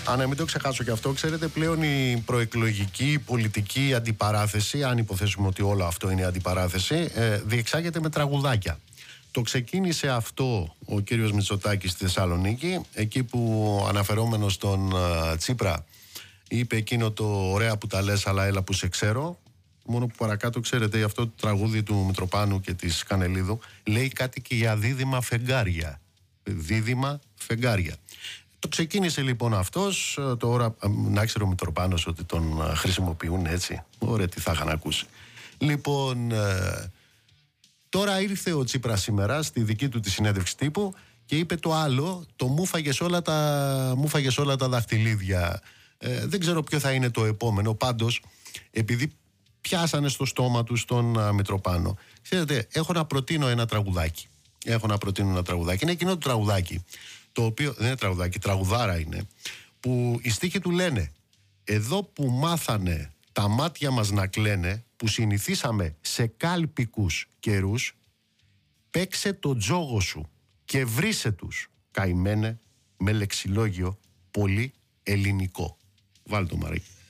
να μην το ξεχάσω και αυτό, ξέρετε, πλέον η προεκλογική πολιτική αντιπαράθεση, αν υποθέσουμε ότι όλο αυτό είναι αντιπαράθεση, διεξάγεται με τραγουδάκια. Το ξεκίνησε αυτό ο κύριος Μητσοτάκης στη Θεσσαλονίκη, εκεί που αναφερόμενος στον Τσίπρα είπε εκείνο το «ωραία που τα λες, αλλά έλα που σε ξέρω». Μόνο που παρακάτω, ξέρετε, αυτό το τραγούδι του Μητροπάνου και της Κανελίδου λέει κάτι και για δίδυμα φεγγάρια. Δίδυμα φεγγάρια. Το ξεκίνησε λοιπόν αυτός, τώρα να ξέρει ο Μητροπάνος ότι τον χρησιμοποιούν έτσι. Ωραία, τι θα είχαν ακούσει. Λοιπόν, τώρα ήρθε ο Τσίπρας σήμερα στη δική του τη συνέντευξη τύπου και είπε το άλλο, το μου φάγες όλα τα δαχτυλίδια. Δεν ξέρω ποιο θα είναι το επόμενο, πάντως επειδή πιάσανε στο στόμα του τον Μητροπάνο. Ξέρετε, έχω να προτείνω ένα τραγουδάκι. Είναι εκείνο το τραγουδάκι, το οποίο δεν είναι τραγουδάκι, τραγουδάρα είναι, που οι στίχοι του λένε «Εδώ που μάθανε τα μάτια μας να κλαίνε, που συνηθίσαμε σε κάλπικους καιρούς, παίξε το τζόγο σου και βρίσε τους, καημένε, με λεξιλόγιο πολύ ελληνικό». Βάλτε το, Μαρίκη.